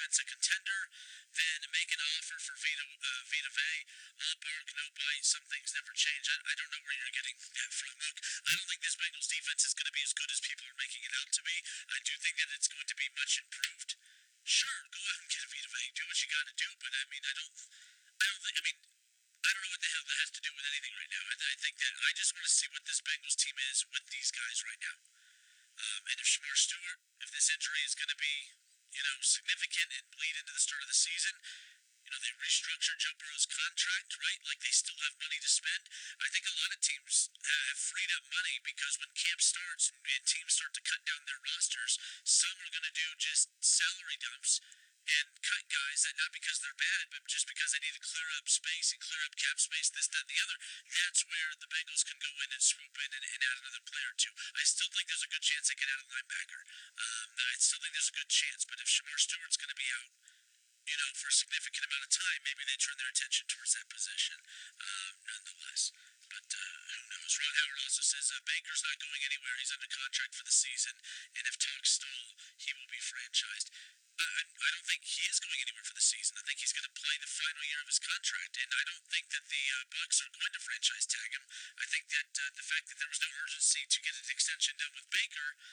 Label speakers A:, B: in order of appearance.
A: defense a contender, then make an offer for Vita Vea. All bark, no bite. Some things never change. I don't know where you're getting that from. Look, I don't think this Bengals defense is going to be as good as people are making it out to be. I do think that it's going to be much improved. Sure, go out and get a Vita Vea, do what you got to do, but I mean, I don't know what the hell that has to do with anything right now. I think that I just want to see what this Bengals team is with these guys right now. And if Shamar Stewart, if this injury is going to be, significant and bleed into the start of the season, they restructured Joe Burrow's contract, right? Like they still have money to spend. I think a lot of teams have freed up money because when camp starts and teams start to cut down their rosters, some are going to do just salary dumps and cut guys that not because they're bad, but just because they need to clear up space and clear up cap space, this, that, and the other. That's where the Bengals can go in and swoop in and add another player or two. I still think there's a good chance they can add a linebacker. I still think there's a good chance, but if Shamar Stewart's going to be out, for a significant amount of time, maybe they turn their attention towards that position, nonetheless. But who knows? Ron Howard also says Baker's not going anywhere. He's under contract for the season, and if talks stall, he will be franchised. I don't think he is going anywhere for the season. I think he's going to play the final year of his contract, and I don't think that the Bucs are going to franchise tag him. I think that the fact that there was no urgency to get an extension done with Baker